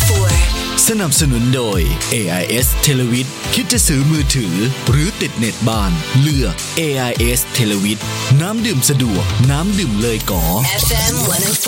สนับสนุนโดย AIS Televid คิดจะซื้อมือถือหรือติดเน็ตบ้านเลือก AIS Televid น้ำดื่มสะดวกน้ำดื่มเลยก๋อ FM 104